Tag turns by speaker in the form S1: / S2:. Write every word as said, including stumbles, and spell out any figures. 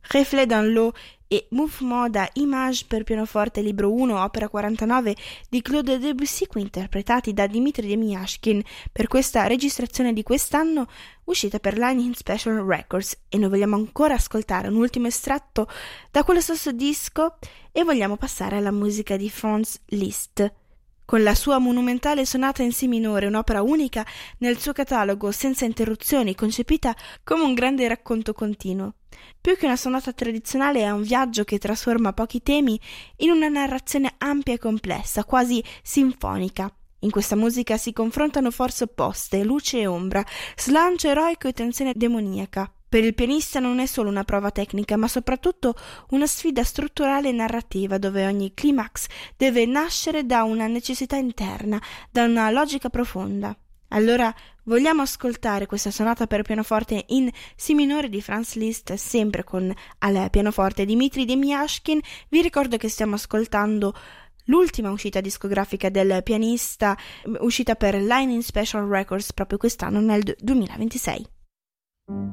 S1: Reflet dans l'eau e Mouvement da Image per pianoforte libro uno, opera quarantanove di Claude Debussy, qui interpretati da Dmitri Demyashkin per questa registrazione di quest'anno, uscita per Lightning Special Records. E noi vogliamo ancora ascoltare un ultimo estratto da quello stesso disco e vogliamo passare alla musica di Franz Liszt. Con la sua monumentale sonata in Si minore, un'opera unica nel suo catalogo, senza interruzioni, concepita come un grande racconto continuo. Più che una sonata tradizionale è un viaggio che trasforma pochi temi in una narrazione ampia e complessa, quasi sinfonica. In questa musica si confrontano forze opposte, luce e ombra, slancio eroico e tensione demoniaca. Per il pianista non è solo una prova tecnica, ma soprattutto una sfida strutturale e narrativa, dove ogni climax deve nascere da una necessità interna, da una logica profonda. Allora, vogliamo ascoltare questa sonata per pianoforte in Si minore di Franz Liszt, sempre con al pianoforte Dmitri Demyashkin. Vi ricordo che stiamo ascoltando l'ultima uscita discografica del pianista, uscita per Lightning Special Records proprio quest'anno nel duemilaventisei.